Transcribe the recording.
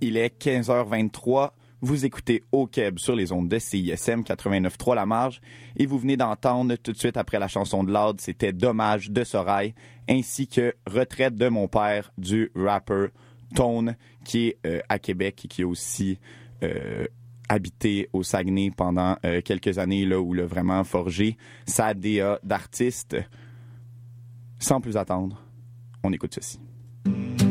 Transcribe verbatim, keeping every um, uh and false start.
Il est quinze heures vingt-trois. Vous écoutez Au Québec sur les ondes de C I S M quatre-vingt-neuf trois La Marge et vous venez d'entendre tout de suite après la chanson de Loud, c'était Dommage de Sorail ainsi que Retraite de mon père du rapper Tone qui est euh, à Québec et qui a aussi euh, habité au Saguenay pendant euh, quelques années là où il a vraiment forgé sa D A d'artiste. Sans plus attendre, on écoute ceci.